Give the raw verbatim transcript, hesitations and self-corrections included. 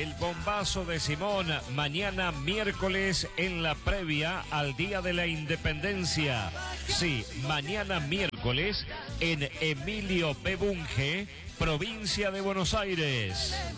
El bombazo de Simón, mañana miércoles en la previa al Día de la Independencia. Sí, mañana miércoles en Emilio P. Bunge, provincia de Buenos Aires.